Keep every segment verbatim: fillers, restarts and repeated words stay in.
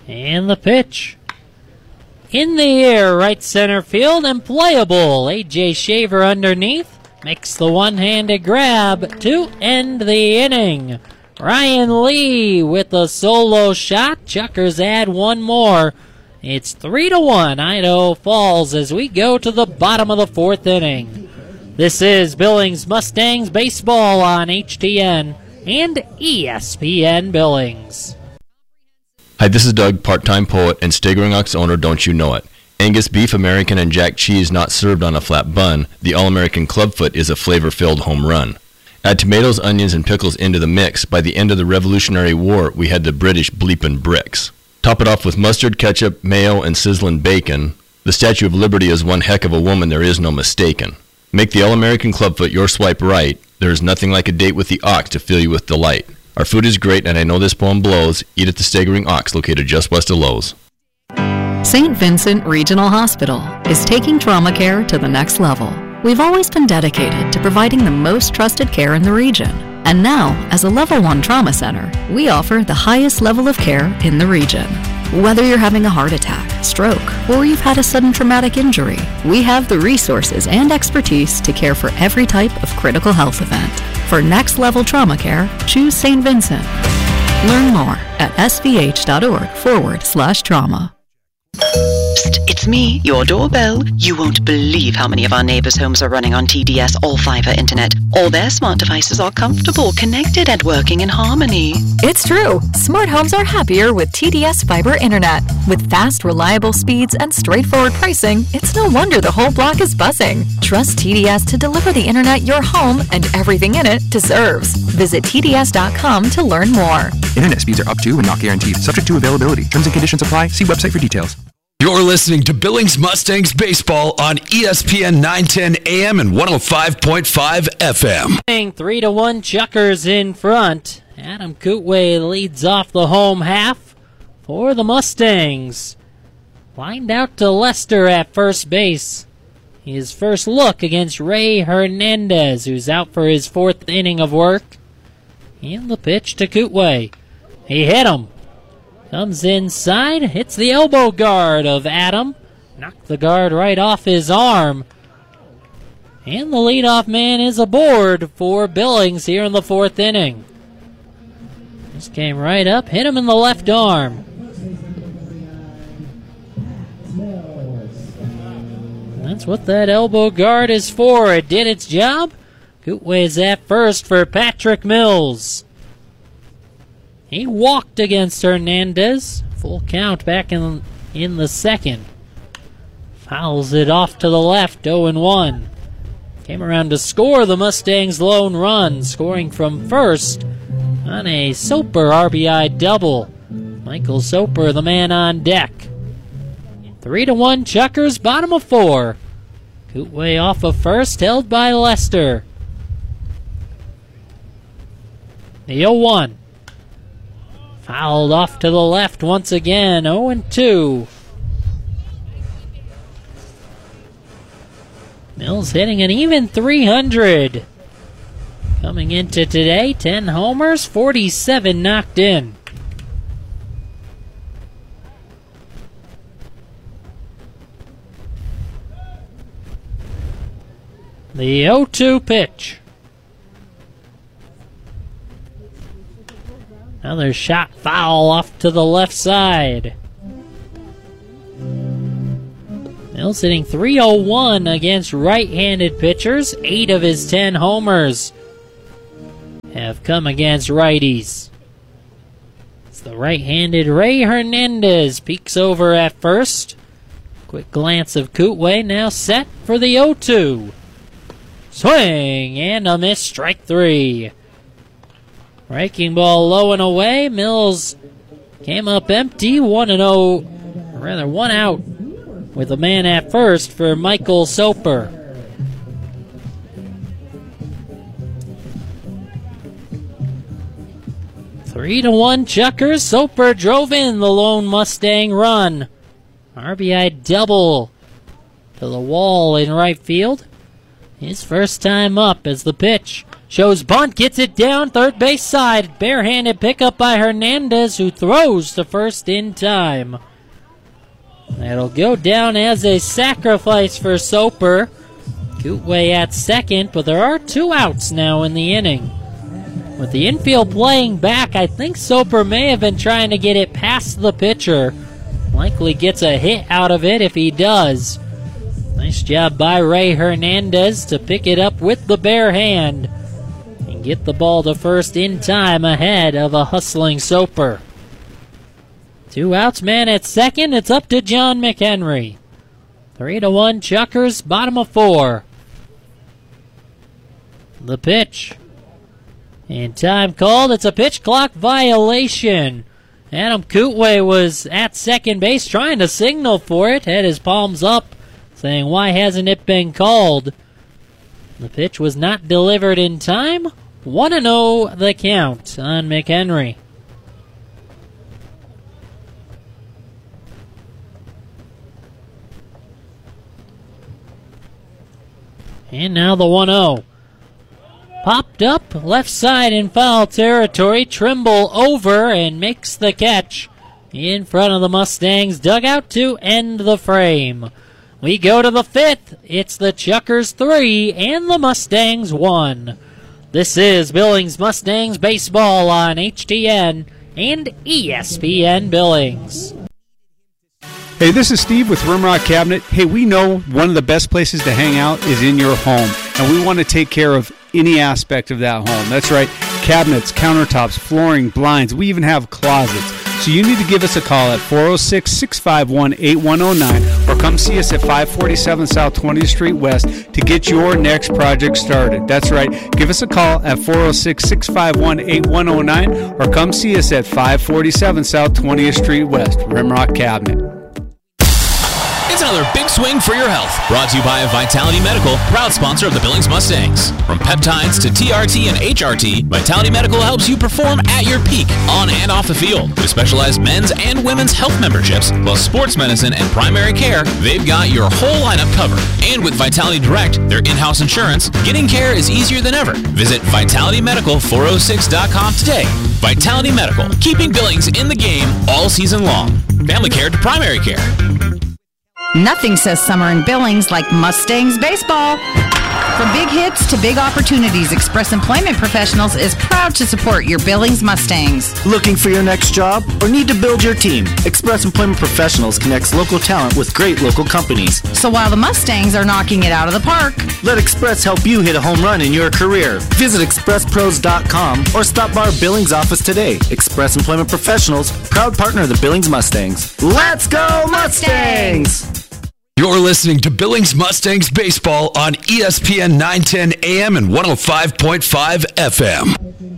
And the pitch. In the air, right center field, and playable. A J Shaver underneath makes the one-handed grab to end the inning. Ryan Lee with a solo shot. Chuckers add one more. It's three to one, Idaho Falls, as we go to the bottom of the fourth inning. This is Billings Mustangs baseball on H T N and E S P N Billings. Hi, this is Doug, part-time poet and Staggering Ox owner, don't you know it. Angus beef, American, and Jack cheese not served on a flat bun. The All-American Clubfoot is a flavor-filled home run. Add tomatoes, onions, and pickles into the mix. By the end of the Revolutionary War, we had the British bleepin' bricks. Top it off with mustard, ketchup, mayo, and sizzling bacon. The Statue of Liberty is one heck of a woman, there is no mistaken. Make the All-American Clubfoot your swipe right. There is nothing like a date with the ox to fill you with delight. Our food is great, and I know this poem blows. Eat at the Staggering Ox, located just west of Lowe's. Saint Vincent Regional Hospital is taking trauma care to the next level. We've always been dedicated to providing the most trusted care in the region. And now, as a level one trauma center, we offer the highest level of care in the region. Whether you're having a heart attack, stroke, or you've had a sudden traumatic injury, we have the resources and expertise to care for every type of critical health event. For next-level trauma care, choose Saint Vincent. Learn more at svh.org forward slash trauma. Psst, it's me, your doorbell. You won't believe how many of our neighbors' homes are running on T D S all-fiber internet. All their smart devices are comfortable, connected, and working in harmony. It's true. Smart homes are happier with T D S fiber internet. With fast, reliable speeds and straightforward pricing, it's no wonder the whole block is buzzing. Trust T D S to deliver the internet your home and everything in it deserves. Visit T D S dot com to learn more. Internet speeds are up to and not guaranteed, subject to availability. Terms and conditions apply. See website for details. You're listening to Billings Mustangs Baseball on E S P N nine ten A M and one oh five point five F M. Three to one, Chuckers in front. Adam Kootway leads off the home half for the Mustangs. Lined out to Lester at first base. His first look against Ray Hernandez, who's out for his fourth inning of work. And the pitch to Kootway. He hit him. Comes inside, hits the elbow guard of Adam. Knocked the guard right off his arm. And the leadoff man is aboard for Billings here in the fourth inning. This came right up, hit him in the left arm. That's what that elbow guard is for. It did its job. Kootway's at first for Patrick Mills. He walked against Hernandez. Full count back in, in the second. Fouls it off to the left, oh and one. Came around to score the Mustangs' lone run, scoring from first on a Soper R B I double. Michael Soper, the man on deck. Three to one, Chuckers, bottom of four. Kootway off of first, held by Lester. The oh one. Fouled off to the left once again, oh and two. Mills hitting an even three hundred. Coming into today, ten homers, forty-seven knocked in. The oh two pitch. Another shot foul off to the left side. Mills hitting three oh one against right-handed pitchers. Eight of his ten homers have come against righties. It's the right-handed Ray Hernandez. Peeks over at first. Quick glance of Kootway, now set for the oh two. Swing and a miss, strike three. Breaking ball low and away. Mills came up empty. One and oh, or rather one out with a man at first for Michael Soper. Three to one, Chuckers. Soper drove in the lone Mustang run. R B I double to the wall in right field. His first time up as the pitch shows bunt, gets it down third base side. Barehanded pickup by Hernandez, who throws to first in time. That'll go down as a sacrifice for Soper. Kootway at second, but there are two outs now in the inning. With the infield playing back, I think Soper may have been trying to get it past the pitcher. Likely gets a hit out of it if he does. Nice job by Ray Hernandez to pick it up with the bare hand and get the ball to first in time ahead of a hustling Soper. Two outs, man at second. It's up to John McHenry. Three to one, Chuckers, bottom of four. The pitch. And time called. It's a pitch clock violation. Adam Kootway was at second base trying to signal for it. Had his palms up, saying, why hasn't it been called? The pitch was not delivered in time. one and oh the count on McHenry. And now the one oh. Popped up, left side in foul territory. Trimble over and makes the catch in front of the Mustangs dugout to end the frame. We go to the fifth. It's the Chuckers three and the Mustangs one. This is Billings Mustangs baseball on H T N and E S P N Billings. Hey, this is Steve with Rimrock Cabinet. Hey, we know one of the best places to hang out is in your home, and we want to take care of any aspect of that home. That's right, cabinets, countertops, flooring, blinds. We even have closets. So you need to give us a call at four oh six, six five one, eight one oh nine or come see us at five forty-seven South twentieth Street West to get your next project started. That's right, give us a call at four oh six, six five one, eight one oh nine or come see us at five forty-seven South twentieth Street West. Rimrock Cabinet. It's another big swing for your health. Brought to you by Vitality Medical, proud sponsor of the Billings Mustangs. From peptides to T R T and H R T, Vitality Medical helps you perform at your peak, on and off the field. With specialized men's and women's health memberships, plus sports medicine and primary care, they've got your whole lineup covered. And with Vitality Direct, their in-house insurance, getting care is easier than ever. Visit vitality medical four oh six dot com today. Vitality Medical, keeping Billings in the game all season long. Family care to primary care. Nothing says summer in Billings like Mustangs baseball. From big hits to big opportunities, Express Employment Professionals is proud to support your Billings Mustangs. Looking for your next job or need to build your team? Express Employment Professionals connects local talent with great local companies. So while the Mustangs are knocking it out of the park, let Express help you hit a home run in your career. Visit express pros dot com or stop by our Billings office today. Express Employment Professionals, proud partner of the Billings Mustangs. Let's go Mustangs! You're listening to Billings Mustangs baseball on E S P N nine ten A M and one oh five point five F M.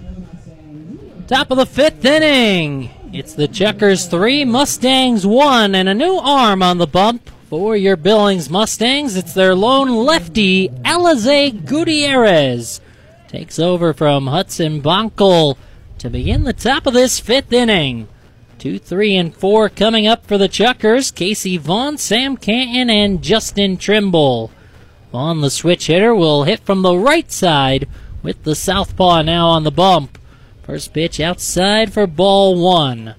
Top of the fifth inning. It's the Chuckers three, Mustangs one, and a new arm on the bump for your Billings Mustangs. It's their lone lefty, Alize Gutierrez. Takes over from Hudson Bonkel to begin the top of this fifth inning. Two, three, and four coming up for the Chuckers. Casey Vaughn, Sam Canton, and Justin Trimble. Vaughn, the switch hitter, will hit from the right side with the southpaw now on the bump. First pitch outside for ball one.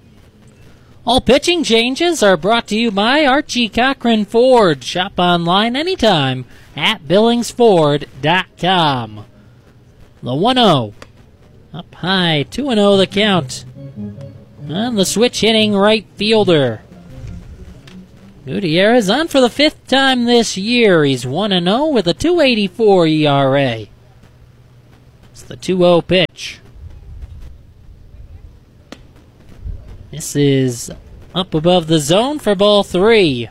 All pitching changes are brought to you by Archie Cochran Ford. Shop online anytime at billings ford dot com. The one oh. Up high, two and oh the count. And the switch hitting right fielder. Gutierrez on for the fifth time this year. He's one and oh with a two eighty-four E R A. It's the two oh pitch. This is up above the zone for ball three.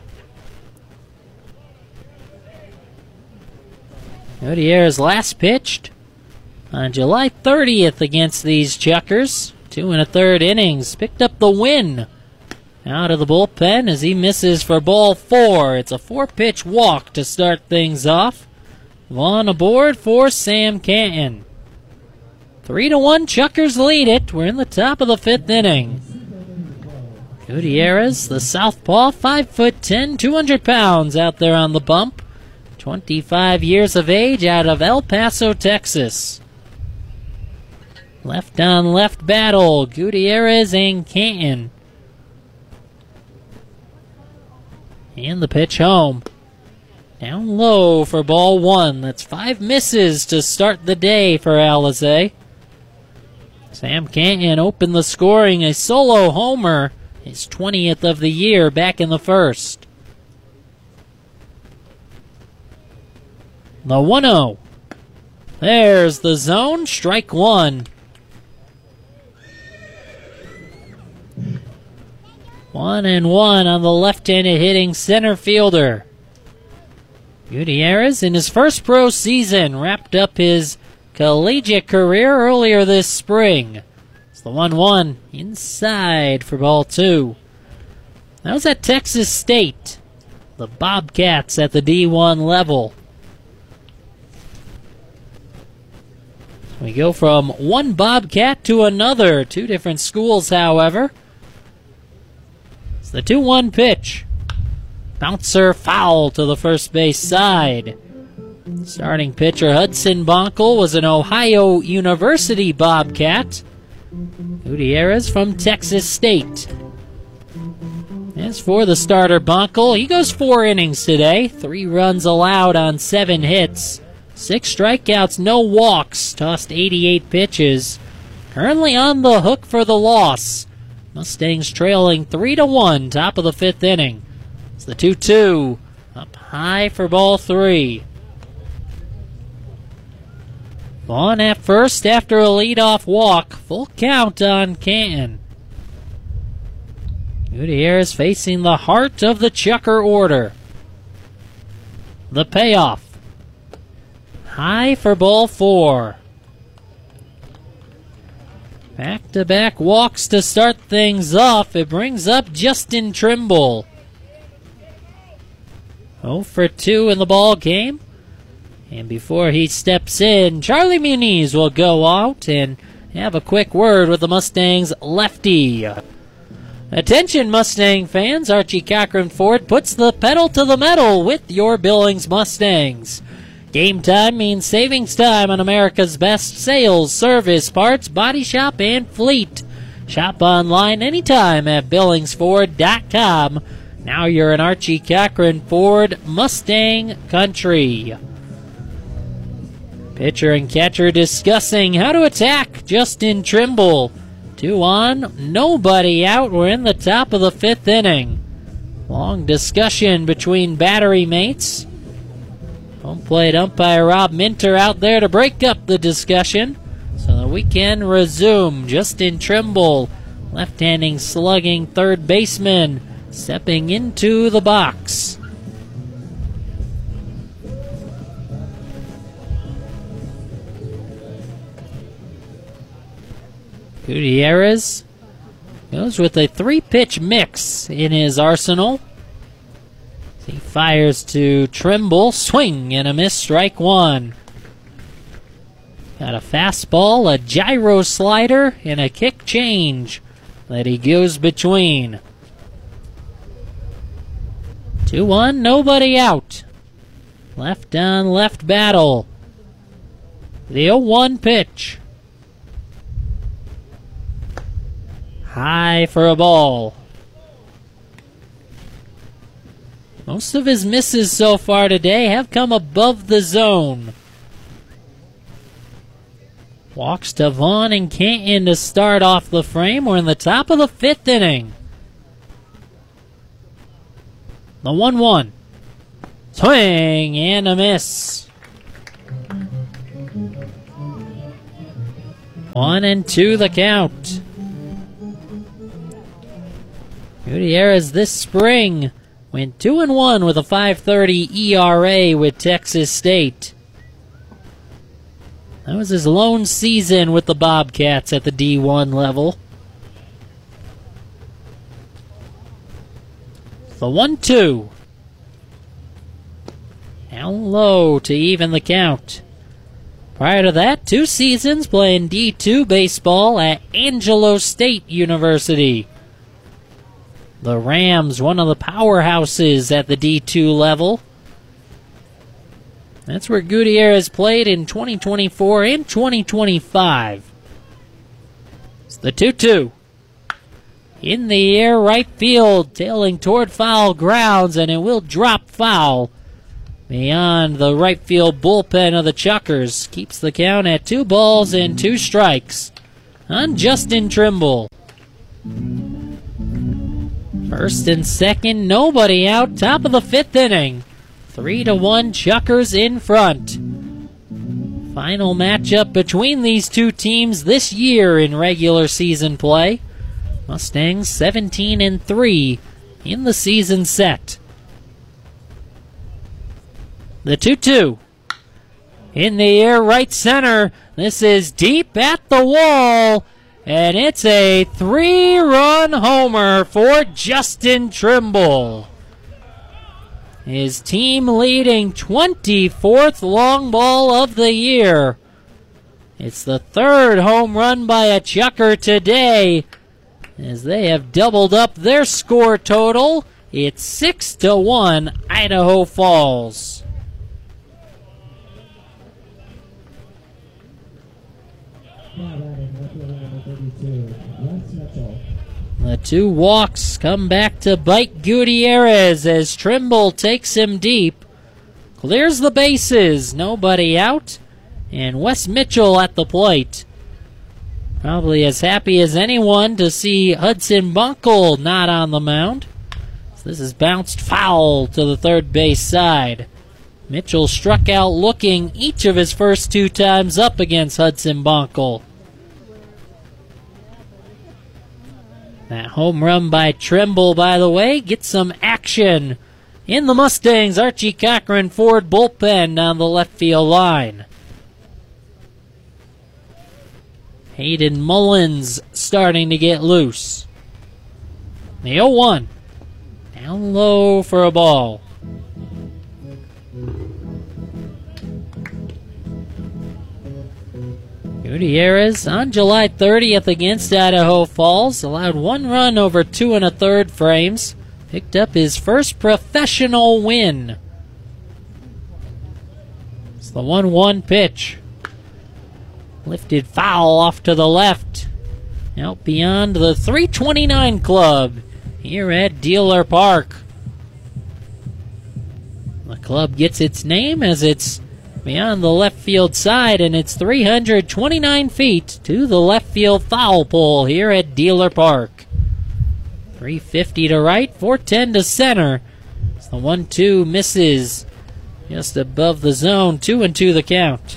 Gutierrez last pitched on July thirtieth against these Chuckers. Two and a third innings. Picked up the win out of the bullpen as he misses for ball four. It's a four-pitch walk to start things off. Vaughn aboard for Sam Canton. Three to one, Chuckers lead it. We're in the top of the fifth inning. Gutierrez, the southpaw, five foot ten, two hundred pounds out there on the bump. twenty-five years of age, out of El Paso, Texas. Left on left battle, Gutierrez and Canton. And the pitch home. Down low for ball one. That's five misses to start the day for Alizé. Sam Canton opened the scoring, a solo homer, his twentieth of the year back in the first. The one oh. There's the zone, strike one. One and one on the left-handed hitting center fielder. Gutierrez, in his first pro season, wrapped up his collegiate career earlier this spring. It's the one one inside for ball two. That was at Texas State. The Bobcats at the D one level. We go from one Bobcat to another. Two different schools, however. It's the two one pitch. Bouncer foul to the first base side. Starting pitcher Hudson Bonkel was an Ohio University Bobcat. Gutierrez from Texas State. As for the starter Bonkel, he goes four innings today. Three runs allowed on seven hits. Six strikeouts, no walks. Tossed eighty-eight pitches. Currently on the hook for the loss. Mustangs trailing three to one, top of the fifth inning. It's the two two. Up high for ball three. Vaughn at first after a leadoff walk. Full count on Canton. Gutierrez facing the heart of the Chucker order. The payoff. High for ball four. Back-to-back walks to start things off. It brings up Justin Trimble. oh for two in the ball game. And before he steps in, Charlie Muniz will go out and have a quick word with the Mustangs lefty. Attention Mustang fans, Archie Cochran Ford puts the pedal to the metal with your Billings Mustangs. Game time means savings time on America's best sales, service, parts, body shop, and fleet. Shop online anytime at Billings Ford dot com. Now you're in Archie Cochran Ford Mustang country. Pitcher and catcher discussing how to attack Justin Trimble. Two on, nobody out. We're in the top of the fifth inning. Long discussion between battery mates. Home plate umpire Rob Minter out there to break up the discussion so that we can resume. Justin Trimble, left-handing slugging third baseman, stepping into the box. Gutierrez goes with a three-pitch mix in his arsenal. He fires to Trimble, swing and a miss, strike one. Got a fastball, a gyro slider, and a kick change that he goes between. two one, nobody out. Left on left battle. The oh one pitch. High for a ball. Most of his misses so far today have come above the zone. Walks to Vaughn and Canton to start off the frame. We're in the top of the fifth inning. The one one. Swing and a miss. One and two the count. Gutierrez this spring went two and one with a five thirty E R A with Texas State. That was his lone season with the Bobcats at the D one level. The one two. Down low to even the count. Prior to that, two seasons playing D two baseball at Angelo State University. The Rams, one of the powerhouses at the D two level. That's where Gutierrez played in twenty twenty-four and twenty twenty-five. It's the two two. In the air, right field, tailing toward foul grounds, and it will drop foul beyond the right field bullpen of the Chuckers. Keeps the count at two balls and two strikes on Justin Trimble. First and second, nobody out. Top of the fifth inning. Three to one, Chuckers in front. Final matchup between these two teams this year in regular season play. Mustangs seventeen and three in the season set. The two two. In the air, right center. This is deep at the wall. And it's a three-run homer for Justin Trimble. His team leading twenty-fourth long ball of the year. It's the third home run by a Chucker today, as they have doubled up their score total. It's six to one, Idaho Falls. The two walks come back to bite Gutierrez as Trimble takes him deep. Clears the bases, nobody out, and Wes Mitchell at the plate. Probably as happy as anyone to see Hudson Bunkle not on the mound. So this is bounced foul to the third base side. Mitchell struck out looking each of his first two times up against Hudson Bunkle. That home run by Trimble, by the way, gets some action in the Mustangs' Archie Cochran Ford bullpen down the left field line. Hayden Mullins starting to get loose. The oh one. Down low for a ball. Gutierrez on July thirtieth against Idaho Falls allowed one run over two and a third frames. Picked up his first professional win. It's the one one pitch. Lifted foul off to the left. Out beyond the three twenty-nine club here at Dealer Park. The club gets its name as it's beyond the left field side, and it's three hundred twenty-nine feet to the left field foul pole here at Dealer Park. three fifty to right, four ten to center. It's the one two misses just above the zone, two and two the count.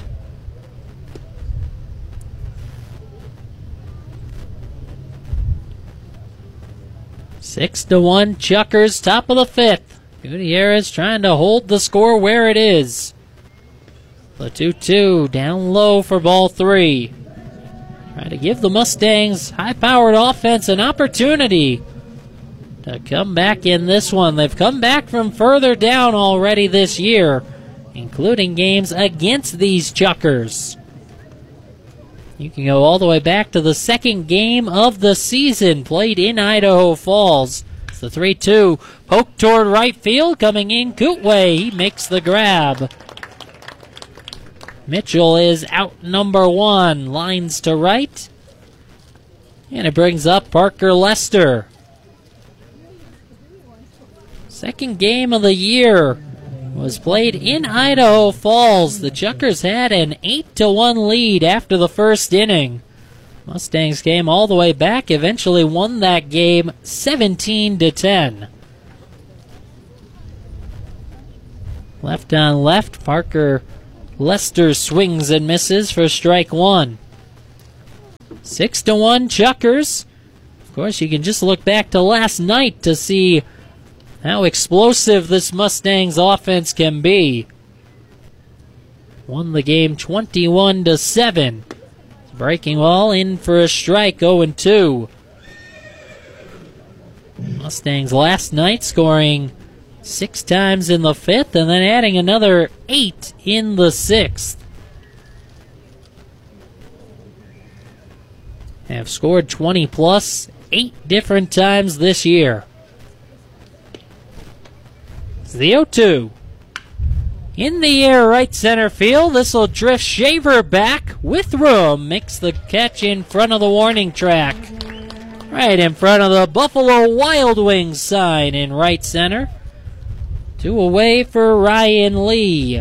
Six to one, Chuckers, top of the fifth. Gutierrez trying to hold the score where it is. The two two, down low for ball three. Try to give the Mustangs high-powered offense an opportunity to come back in this one. They've come back from further down already this year, including games against these Chuckers. You can go all the way back to the second game of the season played in Idaho Falls. It's the three two, poke toward right field, coming in Kootway. He makes the grab. Mitchell is out number one, lines to right. And it brings up Parker Lester. Second game of the year was played in Idaho Falls. The Chuckers had an eight to one lead after the first inning. Mustangs came all the way back, eventually won that game seventeen to ten. Left on left, Parker Lester swings and misses for strike one. Six to one, Chuckers. Of course, you can just look back to last night to see how explosive this Mustangs offense can be. Won the game twenty-one to seven. Breaking ball in for a strike, oh and two. Mustangs last night scoring six times in the fifth and then adding another eight in the sixth. Have scored twenty plus eight different times this year. It's the oh two. In the air, right center field. This will drift Shaver back with room. Makes the catch in front of the warning track. Right in front of the Buffalo Wild Wings sign in right center. Two away for Ryan Lee.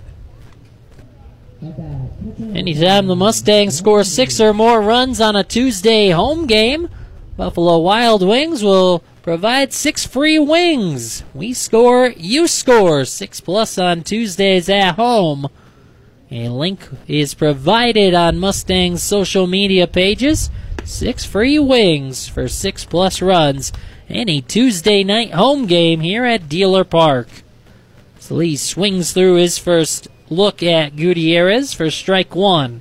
Anytime the Mustangs score six or more runs on a Tuesday home game, Buffalo Wild Wings will provide six free wings. We score, you score. Six plus on Tuesdays at home. A link is provided on Mustang's social media pages. Six free wings for six plus runs. Any Tuesday night home game here at Dealer Park. So Lee swings through his first look at Gutierrez for strike one.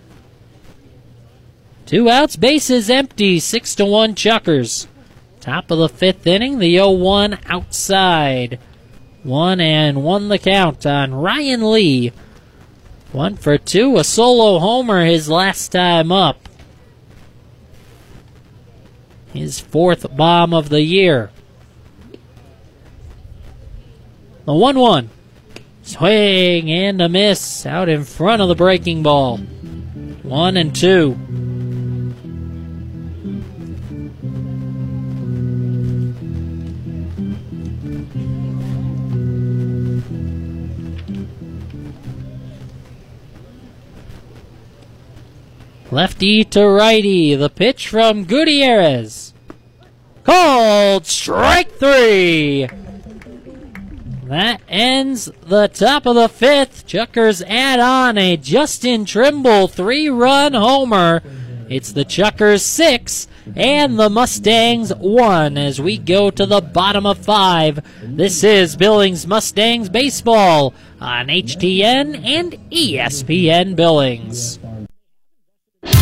Two outs, bases empty, six to one Chuckers. Top of the fifth inning, the oh one outside. One and one the count on Ryan Lee. One for two, a solo homer his last time up. His fourth bomb of the year. The one one. Swing and a miss out in front of the breaking ball. One and two. Lefty to righty. The pitch from Gutierrez. Called strike three. That ends the top of the fifth. Chuckers add on a Justin Trimble three-run homer. It's the Chuckers six and the Mustangs one as we go to the bottom of five. This is Billings Mustangs baseball on H T N and E S P N Billings.